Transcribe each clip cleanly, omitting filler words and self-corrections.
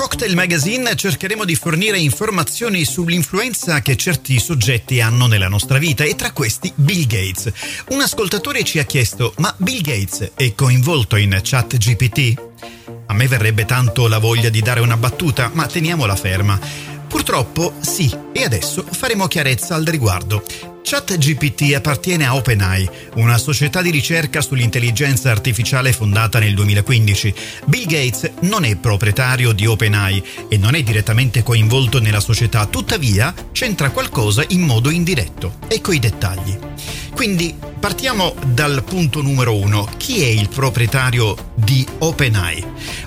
Cocktail Magazine cercheremo di fornire informazioni sull'influenza che certi soggetti hanno nella nostra vita e tra questi Bill Gates. Un ascoltatore ci ha chiesto: ma Bill Gates è coinvolto in ChatGPT? A me verrebbe tanto la voglia di dare una battuta, ma teniamola ferma. Purtroppo sì, e adesso faremo chiarezza al riguardo. ChatGPT appartiene a OpenAI, una società di ricerca sull'intelligenza artificiale fondata nel 2015. Bill Gates non è proprietario di OpenAI e non è direttamente coinvolto nella società, tuttavia c'entra qualcosa in modo indiretto. Ecco i dettagli. Quindi partiamo dal punto numero 1. Chi è il proprietario di OpenAI?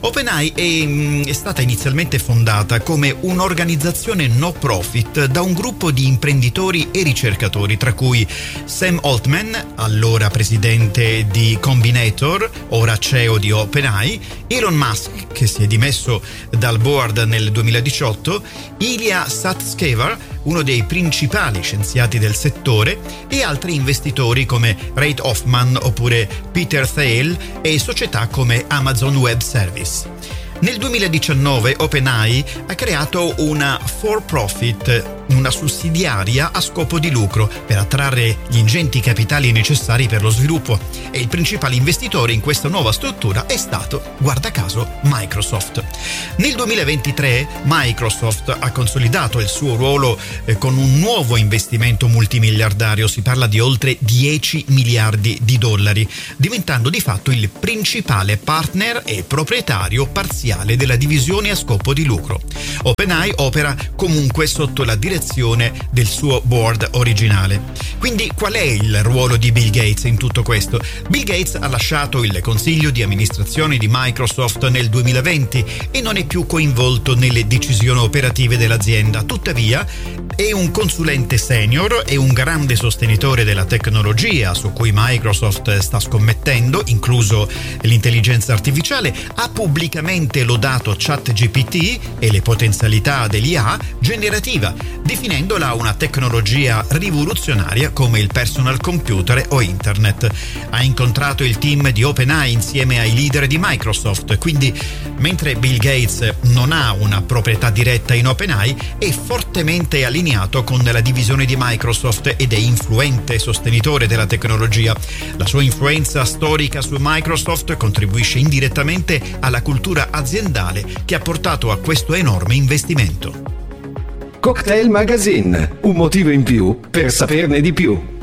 OpenAI è stata inizialmente fondata come un'organizzazione no profit da un gruppo di imprenditori e ricercatori, tra cui Sam Altman, allora presidente di Combinator, ora CEO di OpenAI, Elon Musk, che si è dimesso dal board nel 2018, Ilya Sutskever, uno dei principali scienziati del settore, e altri investitori come Reid Hoffman oppure Peter Thiel e società come Amazon Web Service. Nel 2019 OpenAI ha creato una for-profit, una sussidiaria a scopo di lucro per attrarre gli ingenti capitali necessari per lo sviluppo, e il principale investitore in questa nuova struttura è stato, guarda caso, Microsoft. Nel 2023 Microsoft ha consolidato il suo ruolo con un nuovo investimento multimiliardario, si parla di oltre 10 miliardi di dollari, diventando di fatto il principale partner e proprietario parziale della divisione a scopo di lucro. OpenAI opera comunque sotto la direzione del suo board originale. Quindi qual è il ruolo di Bill Gates in tutto questo? Bill Gates ha lasciato il consiglio di amministrazione di Microsoft nel 2020 e non è più coinvolto nelle decisioni operative dell'azienda. Tuttavia è un consulente senior e un grande sostenitore della tecnologia su cui Microsoft sta scommettendo, incluso l'intelligenza artificiale. Ha pubblicamente lodato ChatGPT e le potenzialità dell'IA generativa, definendola una tecnologia rivoluzionaria come il personal computer o internet. Ha incontrato il team di OpenAI insieme ai leader di Microsoft, quindi mentre Bill Gates non ha una proprietà diretta in OpenAI, è fortemente allineato con la divisione di Microsoft ed è influente sostenitore della tecnologia. La sua influenza storica su Microsoft contribuisce indirettamente alla cultura aziendale che ha portato a questo enorme investimento. Cocktail Magazine, un motivo in più per saperne di più.